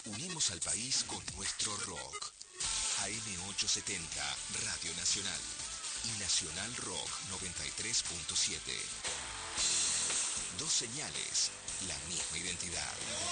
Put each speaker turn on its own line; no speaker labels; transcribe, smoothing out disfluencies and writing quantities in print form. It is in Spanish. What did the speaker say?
Unimos al país con nuestro rock. AM870 Radio Nacional y Nacional Rock 93.7. Dos señales, la misma identidad.